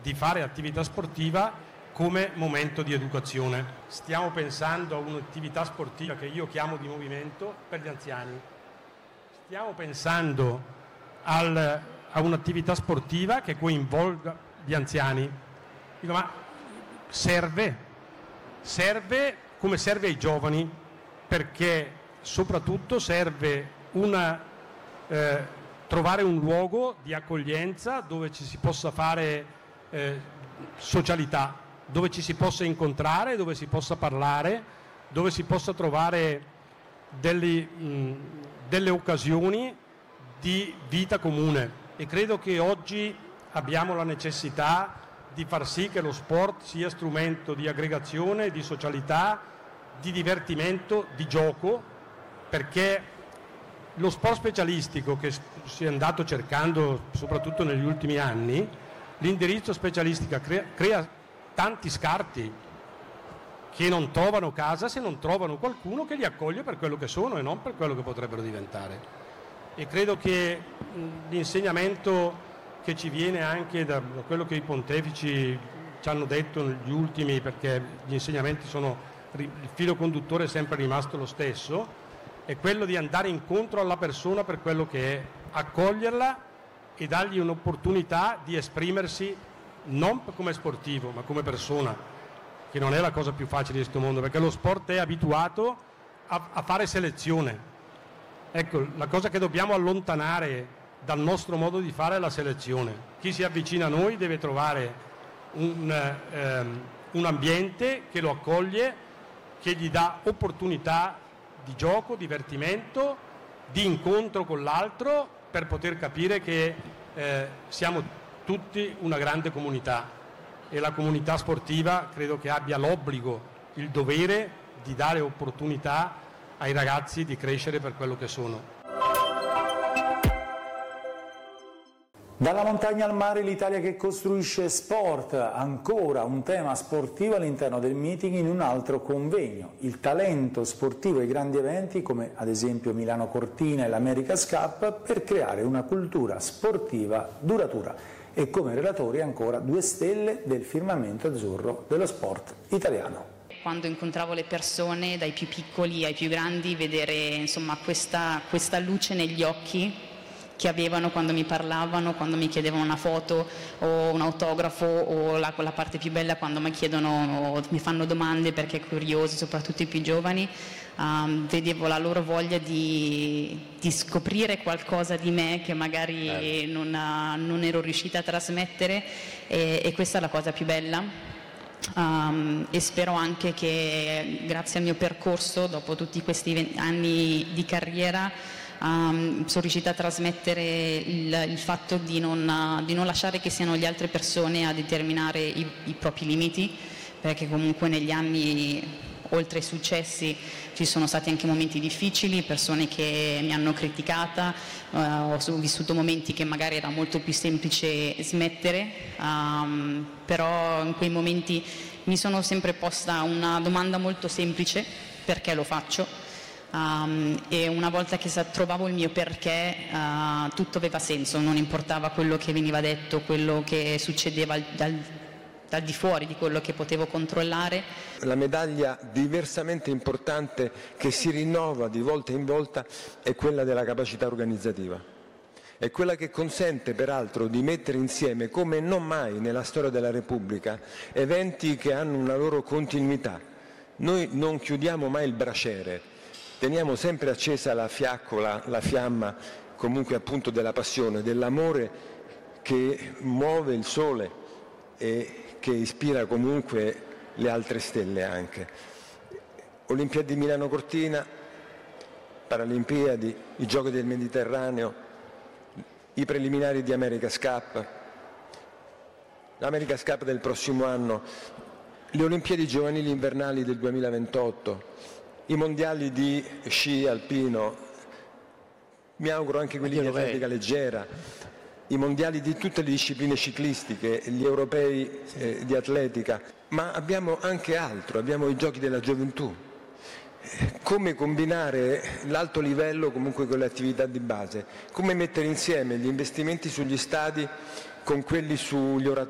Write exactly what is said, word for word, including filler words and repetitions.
di fare attività sportiva come momento di educazione. Stiamo pensando a un'attività sportiva che io chiamo di movimento per gli anziani. Stiamo pensando al, a un'attività sportiva che coinvolga gli anziani. Dico, ma serve, serve come serve ai giovani, perché soprattutto serve una, eh, trovare un luogo di accoglienza dove ci si possa fare eh, socialità, dove ci si possa incontrare, dove si possa parlare, dove si possa trovare delle, mh, delle occasioni di vita comune. E credo che oggi abbiamo la necessità di far sì che lo sport sia strumento di aggregazione, di socialità, di divertimento, di gioco, perché lo sport specialistico che si è andato cercando soprattutto negli ultimi anni, l'indirizzo specialistica crea, crea tanti scarti che non trovano casa se non trovano qualcuno che li accoglie per quello che sono e non per quello che potrebbero diventare. E credo che l'insegnamento che ci viene anche da quello che i pontefici ci hanno detto negli ultimi, perché gli insegnamenti sono, il filo conduttore è sempre rimasto lo stesso, è quello di andare incontro alla persona per quello che è, accoglierla e dargli un'opportunità di esprimersi non come sportivo ma come persona, che non è la cosa più facile di questo mondo, perché lo sport è abituato a, a fare selezione. Ecco, la cosa che dobbiamo allontanare dal nostro modo di fare è la selezione. Chi si avvicina a noi deve trovare un, ehm, un ambiente che lo accoglie, che gli dà opportunità di gioco, divertimento, di incontro con l'altro, per poter capire che eh, siamo tutti una grande comunità, e la comunità sportiva credo che abbia l'obbligo, il dovere di dare opportunità ai ragazzi di crescere per quello che sono. Dalla montagna al mare, l'Italia che costruisce sport, ancora un tema sportivo all'interno del meeting in un altro convegno, il talento sportivo e i grandi eventi come ad esempio Milano Cortina e l'America's Cup per creare una cultura sportiva duratura, e come relatori ancora due stelle del firmamento azzurro dello sport italiano. Quando incontravo le persone, dai più piccoli ai più grandi, vedere insomma questa, questa luce negli occhi che avevano quando mi parlavano, quando mi chiedevano una foto o un autografo, o la, la parte più bella quando mi chiedono o mi fanno domande perché curiosi, soprattutto i più giovani, um, vedevo la loro voglia di, di scoprire qualcosa di me che magari eh. non, non ero riuscita a trasmettere, e, e questa è la cosa più bella. Um, e spero anche che grazie al mio percorso, dopo tutti questi anni di carriera, Um, sono riuscita a trasmettere il, il fatto di non, uh, di non lasciare che siano le altre persone a determinare i, i propri limiti, perché comunque negli anni, oltre ai successi, ci sono stati anche momenti difficili, persone che mi hanno criticata, uh, ho vissuto momenti che magari era molto più semplice smettere, um, però in quei momenti mi sono sempre posta una domanda molto semplice: perché lo faccio? Um, e una volta che trovavo il mio perché, uh, tutto aveva senso, non importava quello che veniva detto, quello che succedeva dal, dal di fuori di quello che potevo controllare. La medaglia diversamente importante che si rinnova di volta in volta è quella della capacità organizzativa. È quella che consente peraltro di mettere insieme, come non mai nella storia della Repubblica, eventi che hanno una loro continuità. Noi non chiudiamo mai il braciere, teniamo sempre accesa la fiaccola, la fiamma comunque appunto della passione, dell'amore che muove il sole e che ispira comunque le altre stelle anche. Olimpiadi di Milano Cortina, Paralimpiadi, i Giochi del Mediterraneo, i preliminari di America's Cup, l'America's Cup del prossimo anno, le Olimpiadi giovanili invernali del duemilaventotto, i mondiali di sci alpino, mi auguro anche quelli di atletica leggera, i mondiali di tutte le discipline ciclistiche, gli europei eh, di atletica, ma abbiamo anche altro, abbiamo i Giochi della Gioventù. Come combinare l'alto livello comunque con le attività di base, come mettere insieme gli investimenti sugli stadi con quelli sugli oratori